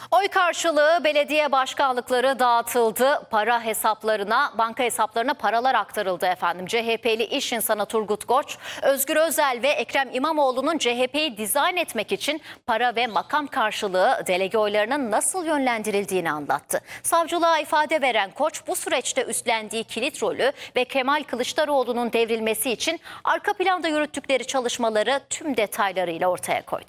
Oy karşılığı belediye başkanlıkları dağıtıldı. Banka hesaplarına paralar aktarıldı efendim. CHP'li iş insanı Turgut Koç, Özgür Özel ve Ekrem İmamoğlu'nun CHP'yi dizayn etmek için para ve makam karşılığı delege oylarının nasıl yönlendirildiğini anlattı. Savcılığa ifade veren Koç, bu süreçte üstlendiği kilit rolü ve Kemal Kılıçdaroğlu'nun devrilmesi için arka planda yürüttükleri çalışmaları tüm detaylarıyla ortaya koydu.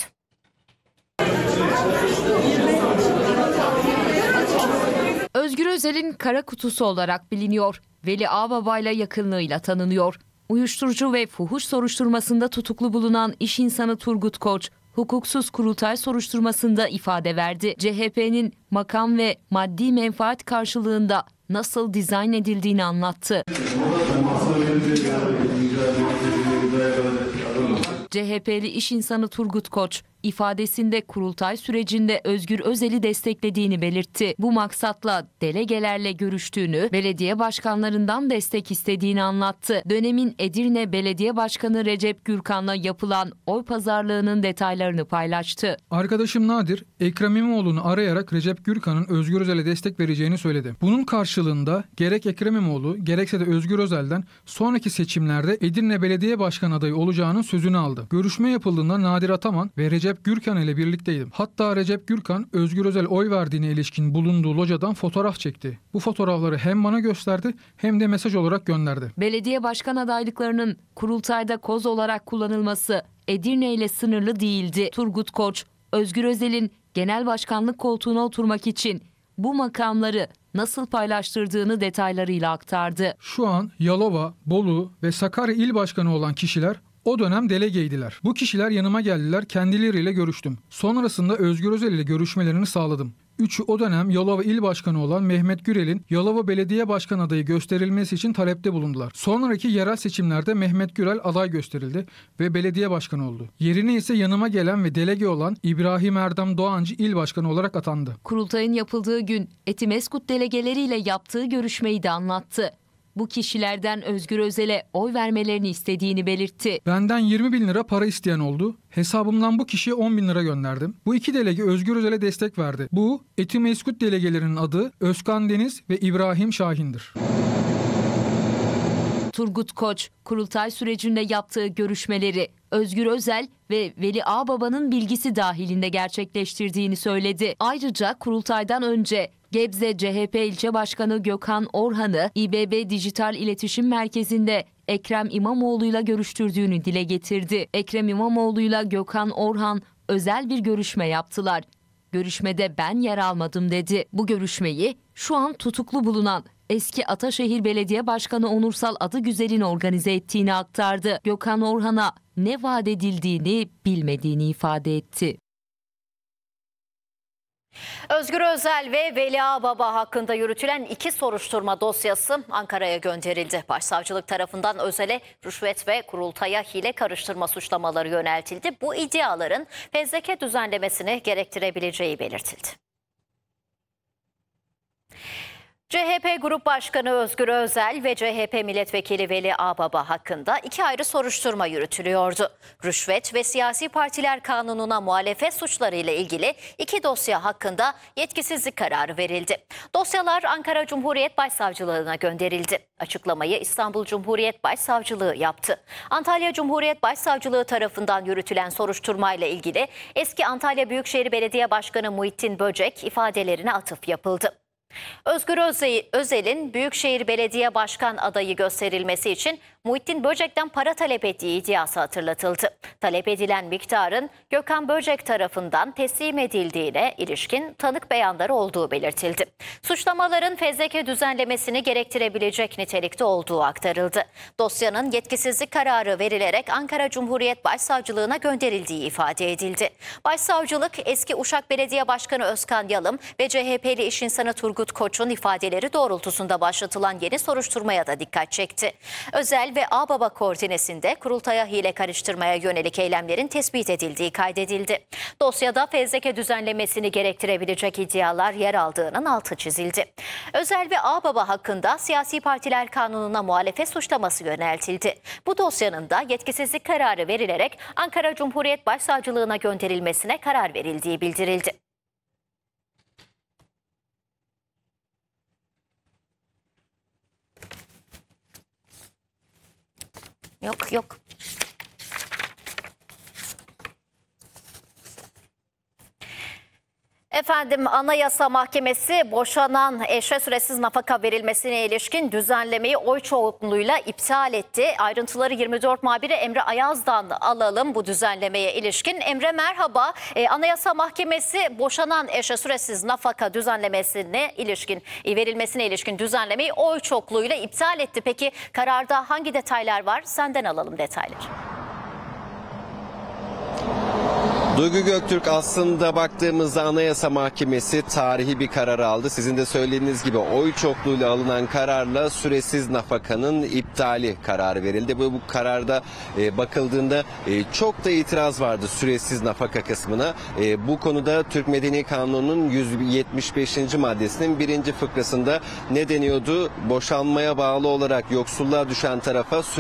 Özgür Özel'in kara kutusu olarak biliniyor. Veli Ağbaba'yla yakınlığıyla tanınıyor. Uyuşturucu ve fuhuş soruşturmasında tutuklu bulunan iş insanı Turgut Koç, hukuksuz kurultay soruşturmasında ifade verdi. CHP'nin makam ve maddi menfaat karşılığında nasıl dizayn edildiğini anlattı. CHP'li iş insanı Turgut Koç, ifadesinde kurultay sürecinde Özgür Özel'i desteklediğini belirtti. Bu maksatla delegelerle görüştüğünü, belediye başkanlarından destek istediğini anlattı. Dönemin Edirne Belediye Başkanı Recep Gürkan'la yapılan oy pazarlığının detaylarını paylaştı. Arkadaşım Nadir, Ekrem İmamoğlu'nu arayarak Recep Gürkan'ın Özgür Özel'e destek vereceğini söyledi. Bunun karşılığında gerek Ekrem İmamoğlu gerekse de Özgür Özel'den sonraki seçimlerde Edirne Belediye Başkanı adayı olacağının sözünü aldı. Görüşme yapıldığında Nadir Ataman ve Recep Gürkan ile birlikteydim. Hatta Recep Gürkan Özgür Özel oy verdiğine ilişkin bulunduğu locadan fotoğraf çekti. Bu fotoğrafları hem bana gösterdi hem de mesaj olarak gönderdi. Belediye başkan adaylıklarının kurultayda koz olarak kullanılması Edirne ile sınırlı değildi. Turgut Koç, Özgür Özel'in genel başkanlık koltuğuna oturmak için bu makamları nasıl paylaştırdığını detaylarıyla aktardı. Şu an Yalova, Bolu ve Sakarya il başkanı olan kişiler o dönem delegeydiler. Bu kişiler yanıma geldiler, kendileriyle görüştüm. Sonrasında Özgür Özel ile görüşmelerini sağladım. Üçü o dönem Yalova İl Başkanı olan Mehmet Gürel'in Yalova Belediye Başkan adayı gösterilmesi için talepte bulundular. Sonraki yerel seçimlerde Mehmet Gürel aday gösterildi ve belediye başkanı oldu. Yerine ise yanıma gelen ve delege olan İbrahim Erdem Doğancı İl Başkanı olarak atandı. Kurultayın yapıldığı gün Etimeskut delegeleriyle yaptığı görüşmeyi de anlattı. Bu kişilerden Özgür Özel'e oy vermelerini istediğini belirtti. Benden 20 bin lira para isteyen oldu. Hesabımdan bu kişiye 10 bin lira gönderdim. Bu iki delege Özgür Özel'e destek verdi. Bu Etimeskut delegelerinin adı Özkan Deniz ve İbrahim Şahin'dir. Turgut Koç, kurultay sürecinde yaptığı görüşmeleri Özgür Özel ve Veli Ağbaba'nın bilgisi dahilinde gerçekleştirdiğini söyledi. Ayrıca kurultaydan önce Gebze CHP İlçe Başkanı Gökhan Orhan'ı İBB Dijital İletişim Merkezi'nde Ekrem İmamoğlu'yla görüştürdüğünü dile getirdi. Ekrem İmamoğlu'yla Gökhan Orhan özel bir görüşme yaptılar. Görüşmede ben yer almadım dedi. Bu görüşmeyi şu an tutuklu bulunan eski Ataşehir Belediye Başkanı Onursal Adıgüzel'in organize ettiğini aktardı. Gökhan Orhan'a ne vaat edildiğini bilmediğini ifade etti. Özgür Özel ve Veli Ağbaba hakkında yürütülen 2 soruşturma dosyası Ankara'ya gönderildi. Başsavcılık tarafından Özel'e rüşvet ve kurultaya hile karıştırma suçlamaları yöneltildi. Bu iddiaların fezleke düzenlemesini gerektirebileceği belirtildi. CHP Grup Başkanı Özgür Özel ve CHP Milletvekili Veli Ağbaba hakkında 2 ayrı soruşturma yürütülüyordu. Rüşvet ve Siyasi Partiler Kanunu'na muhalefet suçları ile ilgili 2 dosya hakkında yetkisizlik kararı verildi. Dosyalar Ankara Cumhuriyet Başsavcılığına gönderildi. Açıklamayı İstanbul Cumhuriyet Başsavcılığı yaptı. Antalya Cumhuriyet Başsavcılığı tarafından yürütülen soruşturmayla ilgili eski Antalya Büyükşehir Belediye Başkanı Muhittin Böcek ifadelerine atıf yapıldı. Özgür Özel'in Büyükşehir Belediye Başkan adayı gösterilmesi için Muhittin Böcek'ten para talep ettiği iddiası hatırlatıldı. Talep edilen miktarın Gökhan Böcek tarafından teslim edildiğine ilişkin tanık beyanları olduğu belirtildi. Suçlamaların fezleke düzenlemesini gerektirebilecek nitelikte olduğu aktarıldı. Dosyanın yetkisizlik kararı verilerek Ankara Cumhuriyet Başsavcılığına gönderildiği ifade edildi. Başsavcılık eski Uşak Belediye Başkanı Özkan Yalım ve CHP'li iş insanı Turgut Koç'un ifadeleri doğrultusunda başlatılan yeni soruşturmaya da dikkat çekti. Özel ve Ağbaba koordinesinde kurultaya hile karıştırmaya yönelik eylemlerin tespit edildiği kaydedildi. Dosyada fezleke düzenlemesini gerektirebilecek iddialar yer aldığının altı çizildi. Özel ve Ağbaba hakkında Siyasi Partiler Kanunu'na muhalefet suçlaması yöneltildi. Bu dosyanın da yetkisizlik kararı verilerek Ankara Cumhuriyet Başsavcılığına gönderilmesine karar verildiği bildirildi. Yok. Efendim, Anayasa Mahkemesi boşanan eşe süresiz nafaka verilmesine ilişkin düzenlemeyi oy çoğunluğuyla iptal etti. Ayrıntıları 24 muhabiri Emre Ayaz'dan alalım bu düzenlemeye ilişkin. Emre merhaba. Anayasa Mahkemesi boşanan eşe süresiz nafaka düzenlemesine ilişkin, verilmesine ilişkin düzenlemeyi oy çokluğuyla iptal etti. Peki kararda hangi detaylar var? Senden alalım detayları. Duygu Göktürk, aslında baktığımızda Anayasa Mahkemesi tarihi bir karar aldı. Sizin de söylediğiniz gibi oy çokluğuyla alınan kararla süresiz nafakanın iptali kararı verildi. Bu kararda bakıldığında çok da itiraz vardı süresiz nafaka kısmına. Bu konuda Türk Medeni Kanunu'nun 175. maddesinin 1. fıkrasında ne deniyordu? Boşanmaya bağlı olarak yoksulluğa düşen tarafa